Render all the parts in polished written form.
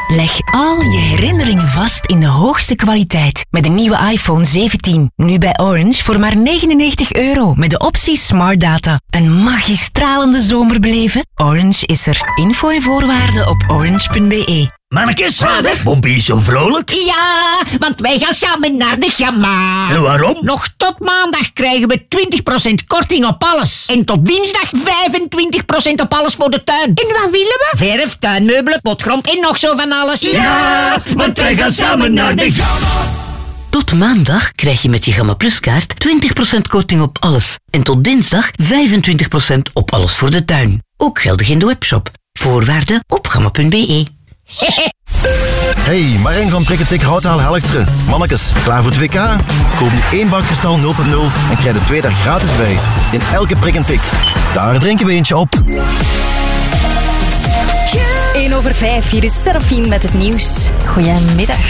Leg al je herinneringen vast in de hoogste kwaliteit met de nieuwe iPhone 17. Nu bij Orange voor maar €99 met de optie Smart Data. Een magistralende zomer beleven? Orange is er. Info en voorwaarden op orange.be. Mannekes, vader, Bompie is zo vrolijk. Ja, want wij gaan samen naar de Gamma. En waarom? Nog tot maandag krijgen we 20% korting op alles. En tot dinsdag 25% op alles voor de tuin. En wat willen we? Verf, tuinmeubelen, potgrond en nog zo van alles. Ja, want wij gaan samen naar de Gamma. Tot maandag krijg je met je Gamma Plus kaart 20% korting op alles. En tot dinsdag 25% op alles voor de tuin. Ook geldig in de webshop. Voorwaarden op gamma.be. Hey, Marijn van Prikketik Houtaal Helchteren. Mannekes, klaar voor het WK? Koop nu 1 bankgestal 0.0 en krijg er 2 daar gratis bij. In elke prik en tik. Daar drinken we eentje op. 1:05, hier is Serafine met het nieuws. Goedemiddag.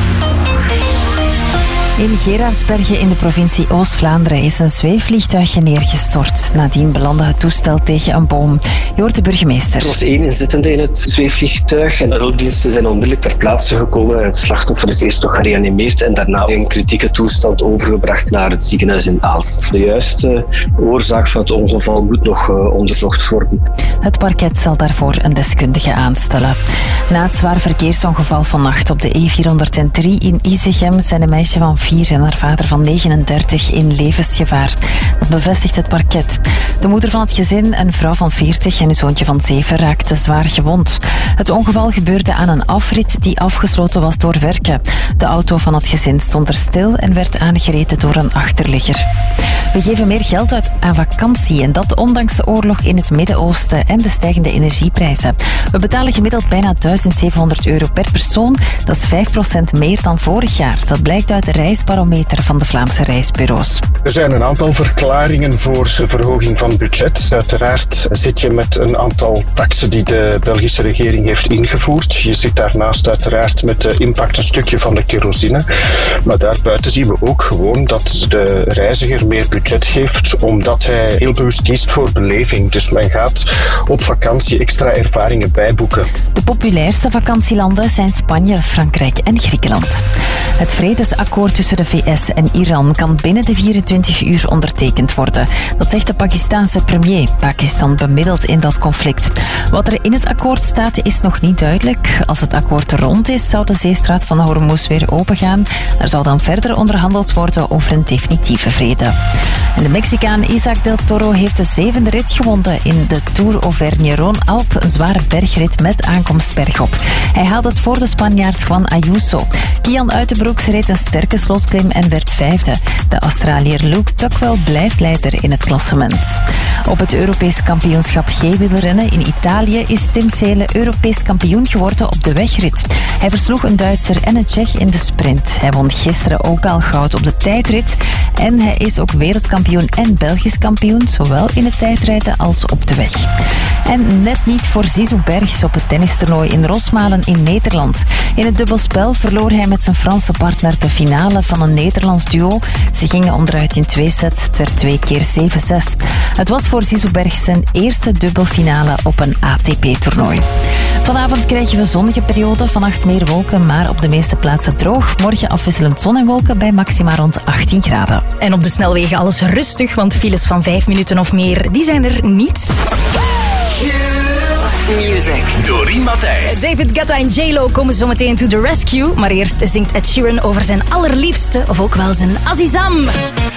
In Gerardsbergen in de provincie Oost-Vlaanderen is een zweefvliegtuigje neergestort. Nadien belandde het toestel tegen een boom. Je hoort de burgemeester. Er was 1 inzittende in het zweefvliegtuig en de hulpdiensten zijn onmiddellijk ter plaatse gekomen. Het slachtoffer is eerst nog gereanimeerd en daarna in kritieke toestand overgebracht naar het ziekenhuis in Aalst. De juiste oorzaak van het ongeval moet nog onderzocht worden. Het parket zal daarvoor een deskundige aanstellen. Na het zwaar verkeersongeval vannacht op de E403 in Izegem zijn een meisje van 4 en haar vader van 39 in levensgevaar. Dat bevestigt het parket. De moeder van het gezin, een vrouw van 40 en een zoontje van 7, raakte zwaar gewond. Het ongeval gebeurde aan een afrit die afgesloten was door werken. De auto van het gezin stond er stil en werd aangereden door een achterligger. We geven meer geld uit aan vakantie en dat ondanks de oorlog in het Midden-Oosten en de stijgende energieprijzen. We betalen gemiddeld bijna €1.700 per persoon. Dat is 5% meer dan vorig jaar. Dat blijkt uit de reisbarometer van de Vlaamse reisbureaus. Er zijn een aantal verklaringen voor verhoging van budget. Uiteraard zit je met een aantal taxen die de Belgische regering heeft ingevoerd. Je zit daarnaast uiteraard met de impact een stukje van de kerosine. Maar daarbuiten zien we ook gewoon dat de reiziger meer budget geeft, omdat hij heel bewust kiest voor beleving. Dus men gaat op vakantie extra ervaringen bijboeken. De populairste vakantielanden zijn Spanje, Frankrijk en Griekenland. Het vredesakkoord tussen de VS en Iran kan binnen de 24 uur ondertekend worden. Dat zegt de Pakistaanse premier. Pakistan bemiddelt in dat conflict. Wat er in het akkoord staat is nog niet duidelijk. Als het akkoord rond is, zou de zeestraat van Hormuz weer opengaan. Er zou dan verder onderhandeld worden over een definitieve vrede. En de Mexicaan Isaac del Toro heeft de 7e rit gewonnen in de Tour Auvergne-Rhône-Alpes, een zware bergrit met aankomst bergop. Hij haalde het voor de Spanjaard Juan Ayuso. Kian Uitenbroeks reed een sterke slotklim en werd 5e. De Australiër Luke Tuckwell blijft leider in het klassement. Op het Europees kampioenschap G-wielrennen in Italië is Tim Seele Europees kampioen geworden op de wegrit. Hij versloeg een Duitser en een Tsjech in de sprint. Hij won gisteren ook al goud op de tijdrit en hij is ook wereldkampioen en Belgisch kampioen, zowel in het tijdrijden als op de weg. En net niet voor Zizou Bergs op het tennistoernooi in Rosmalen in Nederland. In het dubbelspel verloor hij met zijn Franse partner de finale van een Nederlands duo. Ze gingen onderuit in 2 sets. Het werd 2 keer 7-6. Het was voor Zizou Bergs zijn eerste dubbelfinale op een ATP-toernooi. Vanavond krijgen we zonnige periode, vannacht meer wolken, maar op de meeste plaatsen droog. Morgen afwisselend zon en wolken bij maxima rond 18 graden. En op de snelwegen alles rustig, want files van 5 minuten of meer, die zijn er niet. Music. Doreen Matthijs. David Guetta en J-Lo komen zometeen to the rescue. Maar eerst zingt Ed Sheeran over zijn allerliefste, of ook wel zijn Azizam.